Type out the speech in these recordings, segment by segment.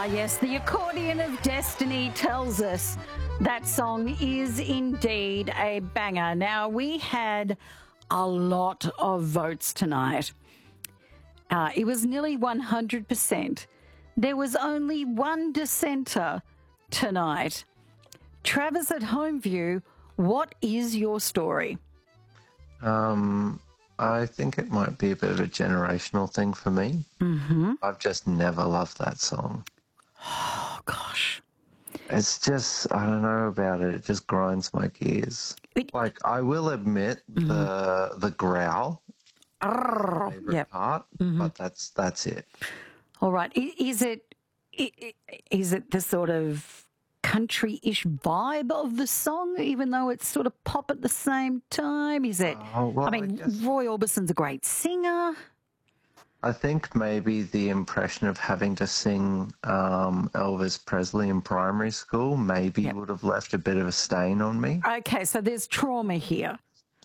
Yes, the accordion of destiny tells us that song is indeed a banger. Now, we had a lot of votes tonight. It was nearly 100%. There was only one dissenter tonight. Travis at Homeview, what is your story? I think it might be a bit of a generational thing for me. Mm-hmm. I've just never loved that song. Oh, gosh. It's just, I don't know about it. It just grinds my gears. I will admit the growl, favorite part, but that's it. All right. Is it the sort of country-ish vibe of the song, even though it's sort of pop at the same time? Is it? Roy Orbison's a great singer. I think maybe the impression of having to sing Elvis Presley in primary school maybe would have left a bit of a stain on me. Okay, so there's trauma here.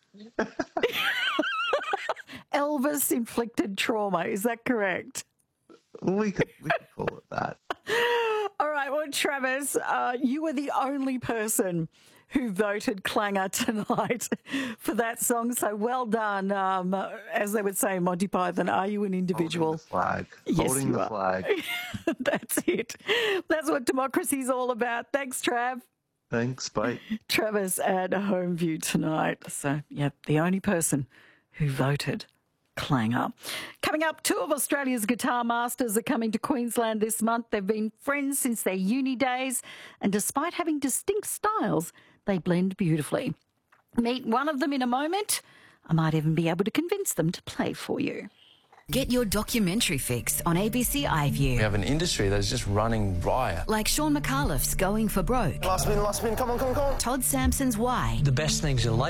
Elvis-inflicted trauma, is that correct? We could call it that. All right, well, Travis, you were the only person who voted clanger tonight for that song, so well done. As they would say in Monty Python, are you an individual? Holding the flag. Yes, Holding the flag. That's it. That's what democracy's all about. Thanks, Trav. Thanks, bye. Travis at Homeview tonight. So, yeah, the only person who voted clanger. Coming up, two of Australia's guitar masters are coming to Queensland this month. They've been friends since their uni days, and despite having distinct styles, they blend beautifully. Meet one of them in a moment. I might even be able to convince them to play for you. Get your documentary fix on ABC iView. We have an industry that's just running riot. Like Sean McAuliffe's Going for Broke. Last spin, come on. Todd Sampson's Why. The best things in life